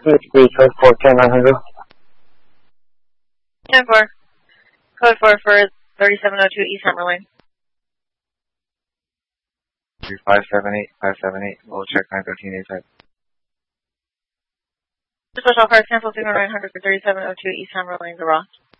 PHB code 4, 10900. 10-4. Code 4 for 3702 East Hammer Lane. 578, 578. We'll check 913 A-type. Special cars cancel signal 900 for 3702 East Hammer Lane, Garage.